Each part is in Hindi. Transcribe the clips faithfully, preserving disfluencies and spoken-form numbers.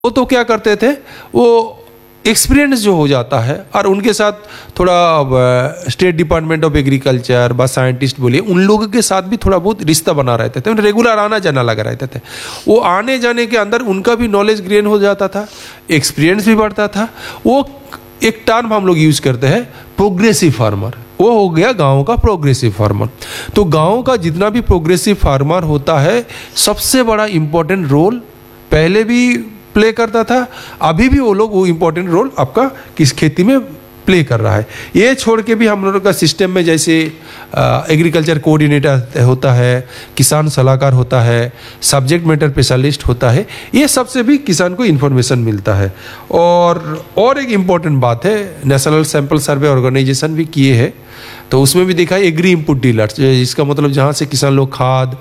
वो तो क्या करते थे, वो एक्सपीरियंस जो हो जाता है और उनके साथ थोड़ा स्टेट डिपार्टमेंट ऑफ एग्रीकल्चर बस साइंटिस्ट बोलिए, उन लोगों के साथ भी थोड़ा बहुत रिश्ता बना रहते थे, रेगुलर आना जाना लगा रहते थे। वो आने जाने के अंदर उनका भी नॉलेज गेन हो जाता था, एक्सपीरियंस भी बढ़ता था। वो एक टर्म हम लोग यूज़ करते हैं प्रोग्रेसिव फार्मर, वो हो गया गाँव का प्रोग्रेसिव फार्मर। तो गाँव का जितना भी प्रोग्रेसिव फार्मर होता है, सबसे बड़ा इम्पोर्टेंट रोल पहले भी प्ले करता था, अभी भी वो लोग वो इम्पोर्टेंट रोल आपका किस खेती में प्ले कर रहा है। ये छोड़ के भी हम लोगों का सिस्टम में जैसे एग्रीकल्चर कोऑर्डिनेटर होता है, किसान सलाहकार होता है, सब्जेक्ट मैटर स्पेशलिस्ट होता है, ये सबसे भी किसान को इन्फॉर्मेशन मिलता है। और और एक इम्पॉर्टेंट बात है, नेशनल सैंपल सर्वे ऑर्गेनाइजेशन भी किए हैं, तो उसमें भी देखा है एग्री इनपुट डीलर्स, इसका मतलब जहाँ से किसान लोग खाद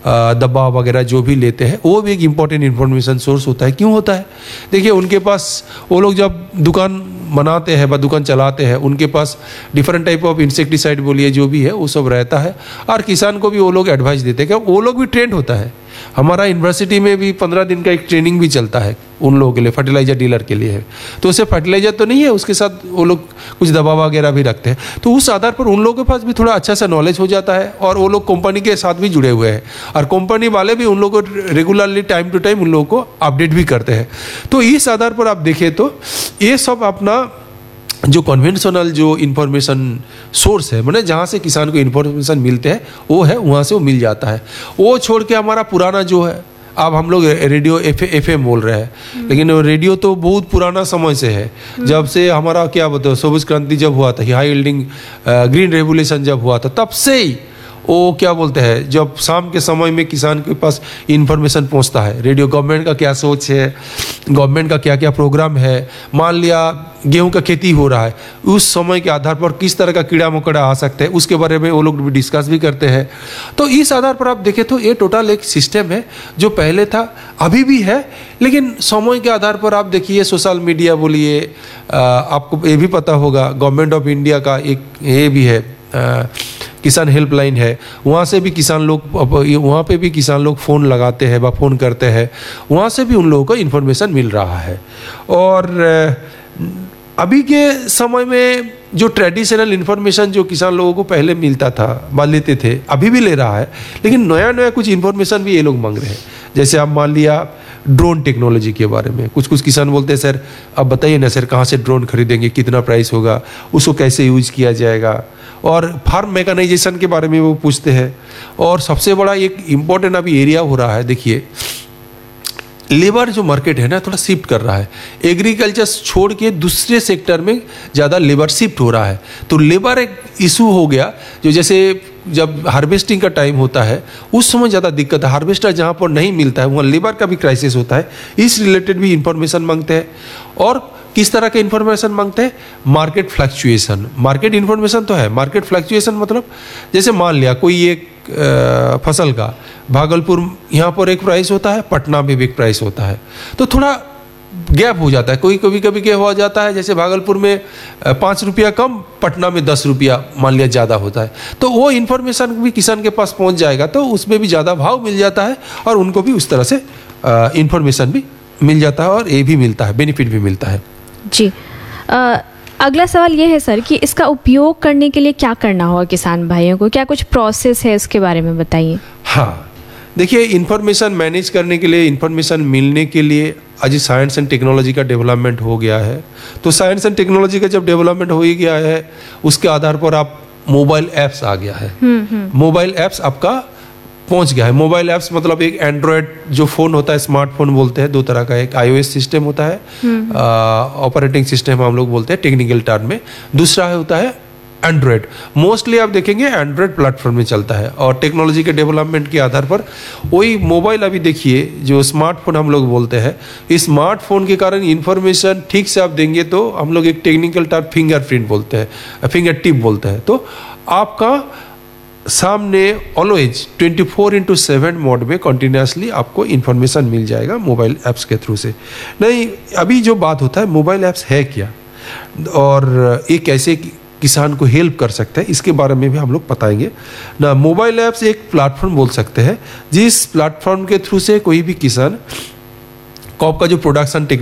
दवा वगैरह जो भी लेते हैं, वो भी एक इम्पॉर्टेंट इन्फॉर्मेशन सोर्स होता है। क्यों होता है? देखिए, उनके पास वो लोग जब दुकान बनाते हैं व दुकान चलाते हैं, उनके पास डिफरेंट टाइप ऑफ इंसेक्टिसाइड बोलिए जो भी है वो सब रहता है, और किसान को भी वो लोग एडवाइस देते हैं कि वो लोग भी ट्रेंड होता है। हमारा यूनिवर्सिटी में भी पंद्रह दिन का एक ट्रेनिंग भी चलता है उन लोगों के लिए, फर्टिलाइजर डीलर के लिए है। तो उसे फर्टिलाइजर तो नहीं है, उसके साथ वो लोग कुछ दवा वगैरह भी रखते हैं। तो उस आधार पर उन लोगों के पास भी थोड़ा अच्छा सा नॉलेज हो जाता है, और वो लोग कंपनी के साथ भी जुड़े हुए हैं, और कंपनी वाले भी उन लोगों को रेगुलरली टाइम टू टाइम उन लोगों को अपडेट भी करते हैं। तो इस आधार पर आप देखें तो ये सब अपना जो कन्वेंशनल जो इन्फॉर्मेशन सोर्स है, मतलब जहाँ से किसान को इन्फॉर्मेशन मिलते हैं, वो है वहाँ से वो मिल जाता है। वो छोड़ के हमारा पुराना जो है, अब हम लोग रेडियो एफ एफ एम बोल रहे हैं, लेकिन रेडियो तो बहुत पुराना समय से है। जब से हमारा क्या बताओ सबुज क्रांति जब हुआ था, हाई यील्डिंग ग्रीन रेवोल्यूशन जब हुआ था, तब से ही वो क्या बोलते हैं, जब शाम के समय में किसान के पास इंफॉर्मेशन पहुंचता है, रेडियो गवर्नमेंट का क्या सोच है, गवर्नमेंट का क्या क्या प्रोग्राम है, मान लिया गेहूं का खेती हो रहा है, उस समय के आधार पर किस तरह का कीड़ा मकोड़ा आ सकते हैं, उसके बारे में वो लोग भी डिस्कस भी करते हैं। तो इस आधार पर आप देखें तो ये टोटल एक सिस्टम है जो पहले था, अभी भी है, लेकिन समय के आधार पर आप देखिए सोशल मीडिया बोलिए, आपको ये भी पता होगा गवर्नमेंट ऑफ इंडिया का एक ये भी है आ, किसान हेल्पलाइन है, वहाँ से भी किसान लोग, वहाँ पे भी किसान लोग फ़ोन लगाते हैं व फ़ोन करते हैं, वहाँ से भी उन लोगों को इन्फॉर्मेशन मिल रहा है। और अभी के समय में जो ट्रेडिशनल इन्फॉर्मेशन जो किसान लोगों को पहले मिलता था व लेते थे, अभी भी ले रहा है, लेकिन नया नया कुछ इन्फॉर्मेशन भी ये लोग मांग रहे हैं। जैसे आप मान लिया ड्रोन टेक्नोलॉजी के बारे में, कुछ कुछ किसान बोलते हैं सर अब बताइए ना सर, कहाँ से ड्रोन खरीदेंगे, कितना प्राइस होगा, उसको कैसे यूज किया जाएगा, और फार्म मैकेनाइजेशन के बारे में वो पूछते हैं। और सबसे बड़ा एक इम्पॉर्टेंट अभी एरिया हो रहा है, देखिए लेबर जो मार्केट है ना थोड़ा शिफ्ट कर रहा है, एग्रीकल्चर छोड़ के दूसरे सेक्टर में ज़्यादा लेबर शिफ्ट हो रहा है। तो लेबर एक इशू हो गया, जो जैसे जब हार्वेस्टिंग का टाइम होता है उस समय ज़्यादा दिक्कत है, हार्वेस्टर जहाँ पर नहीं मिलता है वहाँ लेबर का भी क्राइसिस होता है, इस रिलेटेड भी इंफॉर्मेशन मांगते हैं। और किस तरह के इंफॉर्मेशन मांगते हैं? मार्केट फ्लक्चुएशन, मार्केट इंफॉर्मेशन तो है, मार्केट फ्लक्चुएशन मतलब जैसे मान लिया कोई एक फसल का भागलपुर यहाँ पर एक प्राइस होता है, पटना में भी एक प्राइस होता है, तो थोड़ा गैप हो जाता है। कोई कभी कभी क्या हो जाता है, जैसे भागलपुर में पाँच रुपया कम, पटना में दस रुपया मान लिया ज़्यादा होता है, तो वो इन्फॉर्मेशन भी किसान के पास पहुँच जाएगा, तो उसमें भी ज़्यादा भाव मिल जाता है और उनको भी उस तरह से इन्फॉर्मेशन भी मिल जाता है और ये भी मिलता है, बेनिफिट भी मिलता है। जी, आ, अगला सवाल ये है सर कि इसका उपयोग करने के लिए क्या करना होगा किसान भाइयों को, क्या कुछ प्रोसेस है उसके बारे में बताइए। हाँ, देखिए इन्फॉर्मेशन मैनेज करने के लिए, इन्फॉर्मेशन मिलने के लिए आज साइंस एंड टेक्नोलॉजी का डेवलपमेंट हो गया है। तो साइंस एंड टेक्नोलॉजी का जब डेवलपमेंट हो ही गया है, उसके आधार पर आप मोबाइल ऐप्स आ गया है, मोबाइल ऐप्स आपका पहुंच गया है। मोबाइल ऐप्स मतलब एक एंड्रॉयड जो फ़ोन होता है, स्मार्टफोन बोलते हैं, दो तरह का, एक आईओएस सिस्टम होता है, ऑपरेटिंग सिस्टम हम लोग बोलते हैं टेक्निकल टर्म में, दूसरा है होता है एंड्रॉयड। मोस्टली आप देखेंगे एंड्रॉयड प्लेटफॉर्म में चलता है, और टेक्नोलॉजी के डेवलपमेंट के आधार पर वही मोबाइल, अभी देखिए जो स्मार्टफोन हम लोग बोलते हैं, इस स्मार्टफोन के कारण इन्फॉर्मेशन ठीक से आप देंगे तो हम लोग एक टेक्निकल टर्म फिंगरप्रिंट बोलते हैं, फिंगर टिप बोलते हैं, तो आपका सामने always twenty four into seven mode में कंटिन्यूसली आपको इन्फॉर्मेशन मिल जाएगा मोबाइल ऐप्स के थ्रू से। नहीं, अभी जो बात होता है मोबाइल ऐप्स है क्या और ये कैसे किसान को हेल्प कर सकते हैं, इसके बारे में भी हम लोग बताएंगे ना। मोबाइल ऐप्स एक प्लेटफॉर्म बोल सकते हैं जिस प्लेटफॉर्म के थ्रू से कोई भी किसान क्रॉप का जो प्रोडक्शन